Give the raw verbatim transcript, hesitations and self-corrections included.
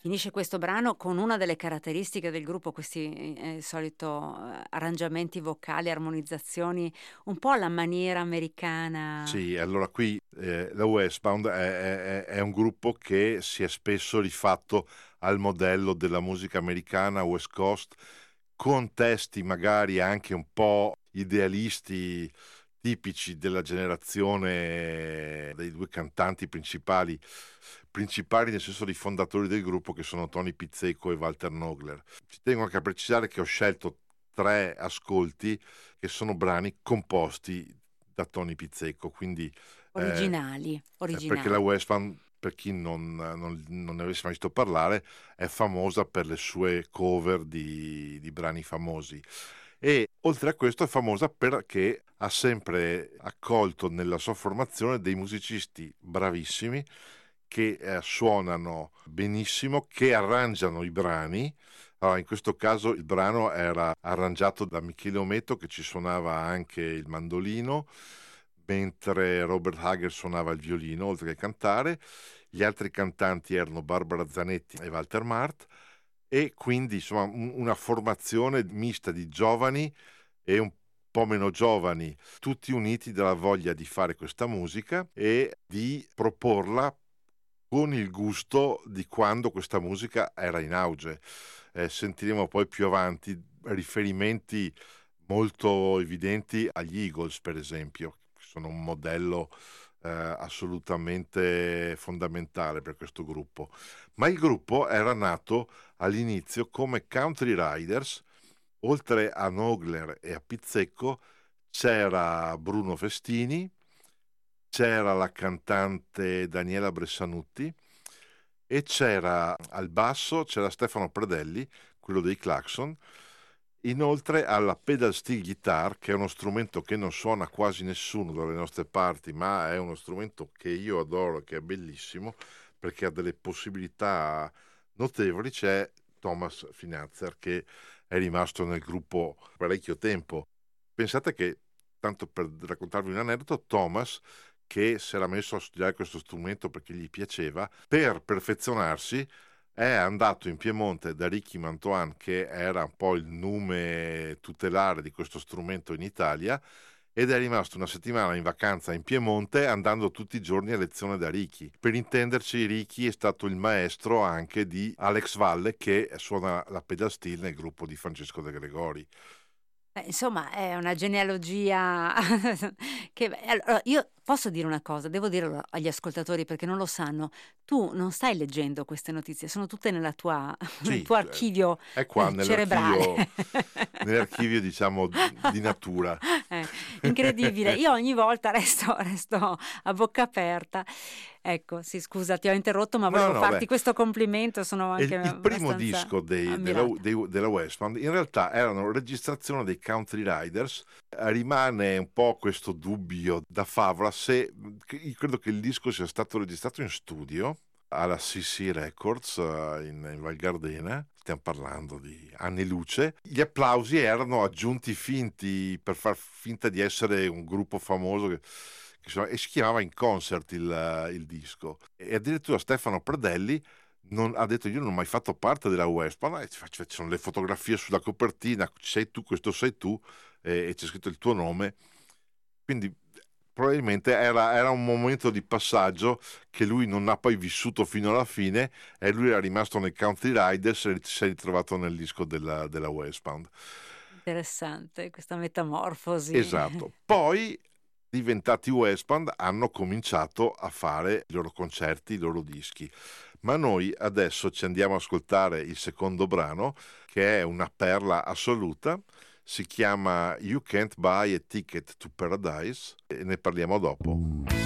Finisce questo brano con una delle caratteristiche del gruppo, questi eh, solito eh, arrangiamenti vocali, armonizzazioni, un po' alla maniera americana. Sì, allora qui eh, la Westbound è, è- è un gruppo che si è spesso rifatto al modello della musica americana West Coast, con testi magari anche un po' idealisti, tipici della generazione dei due cantanti principali, principali nel senso dei fondatori del gruppo, che sono Tony Pizzecco e Walter Nogler. Ci tengo anche a precisare che ho scelto tre ascolti che sono brani composti da Tony Pizzecco, quindi eh, Originali, eh, perché la originali. Westband, per chi non, non- non ne avesse mai visto parlare, è famosa per le sue cover di, di brani famosi. E oltre a questo è famosa perché ha sempre accolto nella sua formazione dei musicisti bravissimi che eh, suonano benissimo, che arrangiano i brani. Allora, in questo caso il brano era arrangiato da Michele Ometto, che ci suonava anche il mandolino, mentre Robert Hager suonava il violino, oltre che cantare. Gli altri cantanti erano Barbara Zanetti e Walter Mart, e quindi insomma un- una formazione mista di giovani e un po' meno giovani, tutti uniti dalla voglia di fare questa musica e di proporla con il gusto di quando questa musica era in auge. Eh, sentiremo poi più avanti riferimenti molto evidenti agli Eagles, per esempio, che sono un modello eh, assolutamente fondamentale per questo gruppo. Ma il gruppo era nato all'inizio come Country Riders. Oltre a Nogler e a Pizzecco c'era Bruno Festini, c'era la cantante Daniela Bressanutti e c'era al basso c'era Stefano Predelli, quello dei Claxon. Inoltre alla pedal steel guitar, che è uno strumento che non suona quasi nessuno dalle nostre parti, ma è uno strumento che io adoro, che è bellissimo perché ha delle possibilità notevoli, c'è Thomas Finazzer, che è rimasto nel gruppo parecchio tempo. Pensate che, tanto per raccontarvi un aneddoto, Thomas, che si era messo a studiare questo strumento perché gli piaceva, per perfezionarsi è andato in Piemonte da Ricky Mantoan, che era un po' il nume tutelare di questo strumento in Italia, ed è rimasto una settimana in vacanza in Piemonte, andando tutti i giorni a lezione da Ricky. Per intenderci, Ricky è stato il maestro anche di Alex Valle, che suona la pedal steel nel gruppo di Francesco De Gregori. Eh, insomma, è una genealogia che allora, io posso dire una cosa, devo dirlo agli ascoltatori perché non lo sanno. Tu non stai leggendo queste notizie, sono tutte nella tua nel Sì, tuo eh, archivio, è qua eh, cerebrale. nell'archivio, nell'archivio diciamo di natura. Eh, incredibile. Io ogni volta resto resto a bocca aperta. Ecco, sì, scusa, ti ho interrotto, ma No, volevo no, farti beh, questo complimento, sono anche il, il primo abbastanza disco dei- della, ammirata. dei- della Westband in realtà erano registrazioni dei Country Riders. Eh, rimane un po' questo dubbio da favola se che- io credo che il disco sia stato registrato in studio alla C C Records eh, in, in Val Gardena. Stiamo parlando di anni luce. Gli applausi erano aggiunti finti per far finta di essere un gruppo famoso che, che so- e si chiamava In Concert il, il disco. E addirittura Stefano Pradelli non, ha detto: io non ho mai fatto parte della Westband. E ci faccio- ci sono le fotografie sulla copertina, sei tu, questo sei tu, e, e c'è scritto il tuo nome. Quindi probabilmente era, era un momento di passaggio che lui non ha poi vissuto fino alla fine, e lui era rimasto nei Country Riders e si è ritrovato nel disco della, della Westband. Interessante questa metamorfosi. Esatto. Poi, diventati Westband, hanno cominciato a fare i loro concerti, i loro dischi. Ma noi adesso ci andiamo a ascoltare il secondo brano, che è una perla assoluta. Si chiama You Can't Buy a Ticket to Paradise e ne parliamo dopo.